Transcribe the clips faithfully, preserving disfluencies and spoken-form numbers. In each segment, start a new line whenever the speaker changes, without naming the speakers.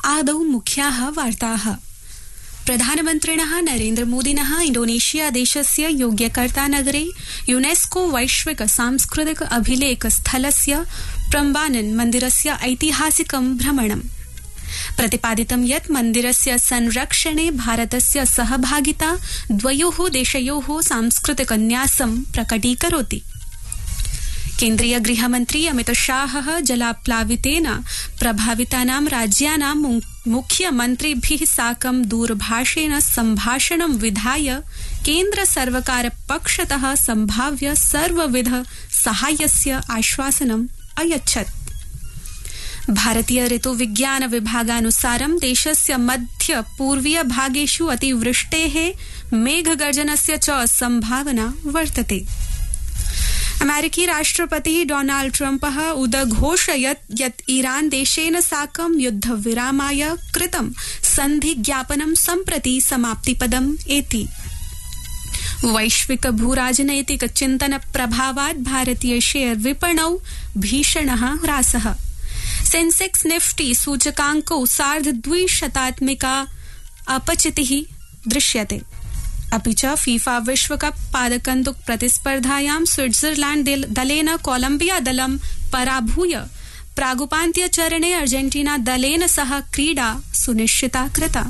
आदौ मुख्याः वार्ताः। प्रधानमन्त्रिणः नरेन्द्रमोदिनः इंडोनेशिया देशस्य योग्यकर्ता नगरे यूनेस्को वैश्विक सांस्कृतिक अभिलेख स्थलस्य प्रम्बानन मन्दिरस्य ऐतिहासिकं भ्रमणम्। प्रतिपादितं यत् मन्दिरस्य संरक्षणे भारतस्य सहभागिता द्वयोः देशयोः सांस्कृतिक न्यासं प्रकटीकरोति। केन्द्रीय गृहमन्त्री अमित शाहः जलाप्लावितेन प्रभावितानां राज्यानां मुख्यमन्त्रिभिः साकं दूरभाषेण सम्भाषणं विधाय केन्द्र सर्वकार पक्षतः सम्भाव्य सर्वविध साहाय्यस्य आश्वासनम् अयच्छत्। भारतीय ऋतुविज्ञान विभागानुसारं देशस्य मध्य पूर्वीय भागेषु अतिवृष्टेः मेघगर्जनस्य च सम्भावना वर्तते। अमेरिकी राष्ट्रपतिः डोनाल्ड ट्रम्पः उदघोषयत् यत् ईरान देशेन साकं युद्धविरामाय कृतं सन्धिज्ञापनं सम्प्रति समाप्तिपदम् एति। वैश्विक भूराजनैतिक चिन्तन प्रभावात् भारतीय शेयर विपणौ भीषणः ह्रासः। सेंसेक्स निफ्टी सूचकाङ्कौ सार्धद्विशतात्मिका अपचितिः दृश्यते। अपि च फीफा विश्वकप पादकन्दुक प्रतिस्पर्धायां स्विट्जरलैंड दलेन कोलम्बिया दलं पराभूय प्रागुपान्त्यचरणे अर्जेन्टीना दलेन सह क्रीडा सुनिश्चिता कृता।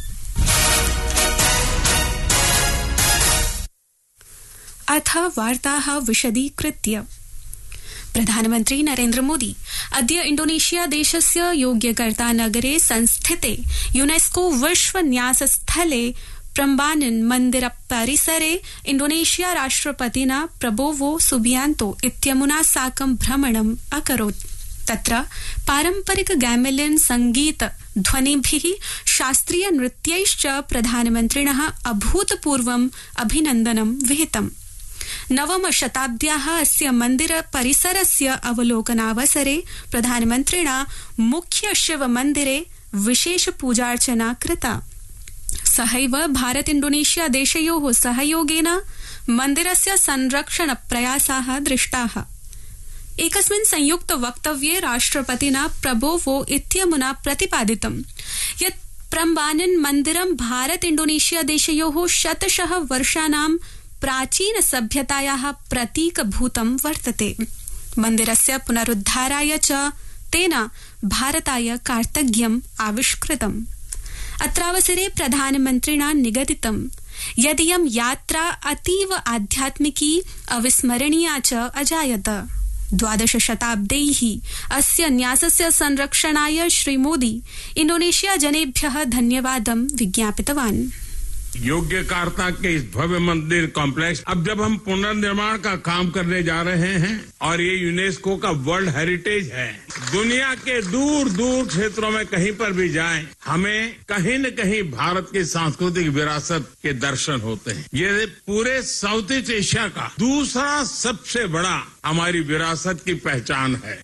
अथ वार्ताः विशदीकृत्य। प्रधानमन्त्री नरेन्द्र मोदी अद्य इंडोनेशिया देशस्य योग्यकर्ता नगरे संस्थिते यूनेस्को विश्व न्यास स्थले प्रम्बानन मन्दिर परिसरे इंडोनेशिया राष्ट्रपतिना प्रबोवो सुबियांतो इत्यमुना साकं भ्रमणम् अकरोत्। तत्र पारम्परिक गैमेलियन संगीत ध्वनिभिः शास्त्रीय नृत्यैश्च प्रधानमन्त्रिणः अभूतपूर्वम् अभिनन्दनं विहितम्। नवम शताब्द्याः अस्य मन्दिर परिसरस्य अवलोकनावसरे प्रधानमन्त्रिणा मुख्य शिव मन्दिरे विशेष पूजार्चना कृता। सहैव भारत इंडोनेशिया देशयोः सहयोगेन मन्दिरस्य संरक्षण प्रयासाः दृष्टाः। एकस्मिन् संयुक्त वक्तव्ये राष्ट्रपतिना प्रबोवो इत्यमुना प्रतिपादितं यत् प्रम्बानन मन्दिरं भारत इंडोनेशिया देशयोः शतशः वर्षाणां प्राचीन सभ्यतायाः प्रतीकभूतं वर्तते। मन्दिरस्य पुनरुद्धाराय च तेन भारताय कार्तज्ञम् आविष्कृतम्। अत्रावसरे प्रधानमन्त्रिणा निगदितं यदियं यात्रा अतीव आध्यात्मिकी अविस्मरणीया च अजायत। द्वादश शताब्दैः अस्य न्यासस्य संरक्षणाय श्रीमोदी इंडोनेशिया जनेभ्यः धन्यवादं विज्ञापितवान्।
योग्यकर्ता के इस भव्य मंदिर कॉम्प्लेक्स अब जब हम पुनर्निर्माण का काम करने जा रहे हैं और ये यूनेस्को का वर्ल्ड हेरिटेज है, दुनिया के दूर दूर क्षेत्रों में कहीं पर भी जाएं, हमें कहीं न कहीं भारत की सांस्कृतिक विरासत के दर्शन होते हैं। ये पूरे साउथ ईस्ट एशिया का दूसरा सबसे बड़ा हमारी विरासत की पहचान है।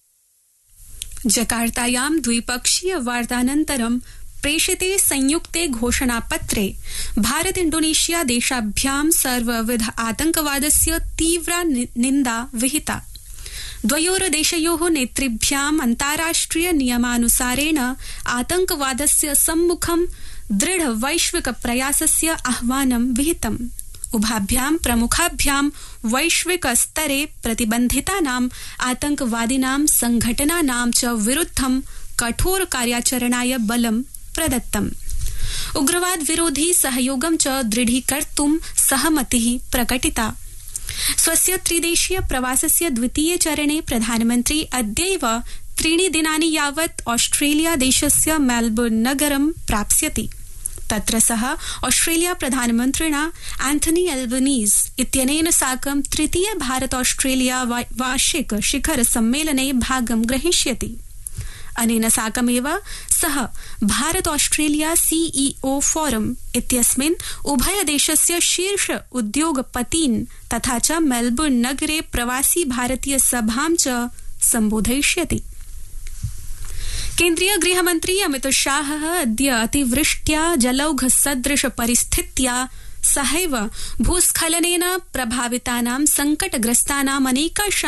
जकार्तायां द्विपक्षीय वार्तानन्तरं प्रेषिते संयुक्ते घोषणापत्रे भारत इंडोनेशिया देशाभ्यां सर्वविध आतंकवादस्य तीव्रा निन्दा विहिता। द्वयोर्देशयोः नेतृभ्याम् अन्ताराष्ट्रिय नियमानुसारेण आतंकवादस्य सम्मुखं दृढ वैश्विक प्रयासस्य आह्वानं विहितम्। उभाभ्यां प्रमुखाभ्यां वैश्विक स्तरे प्रतिबन्धितानां आतंकवादिनां संघटनानां च विरुद्धं कठोर कार्याचरणाय बलं प्रदत्तम्। उग्रवाद विरोधी सहयोगं च दृढीकर्तुं सहमतिः प्रकटिता। स्वस्य त्रिदेशीय प्रवासस्य द्वितीये चरणे प्रधानमन्त्री अद्यैव त्रीणि दिनानि यावत् ऑस्ट्रेलिया देशस्य मेलबोर्न नगरं प्राप्स्यति। तत्र सः ऑस्ट्रेलिया प्रधानमन्त्रिणा एंथनी अल्बनीज़ इत्यनेन साकं तृतीय भारत ऑस्ट्रेलिया वार्षिक शिखर सम्मेलने भागं ग्रहीष्यति। अनेन साकमेव सः भारत ऑस्ट्रेलिया सीईओ फोरम इत्यस्मिन् उभय देशस्य शीर्ष उद्योगपतीन् तथा च मेलबोर्न नगरे प्रवासी भारतीय सभां च सम्बोधयिष्यति। केन्द्रीय गृहमन्त्री अमित शाहः अद्य अतिवृष्ट्या जलौघ सदृश परिस्थित्या सहैव भूस्खलनेन प्रभावितानां संकटग्रस्तानां अनेकाषां